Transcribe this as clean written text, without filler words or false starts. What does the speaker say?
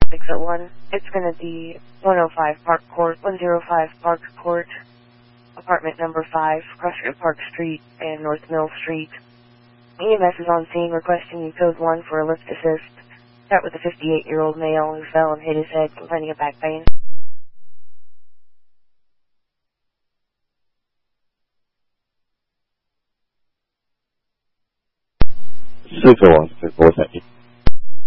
601. It's going to be 105 Park Court, 105 Park Court, apartment number 5, Crusher Park Street and North Mill Street. EMS is on scene requesting you code 1 for a lift assist. Start with a 58-year-old male who fell and hit his head, complaining of back pain. 601 640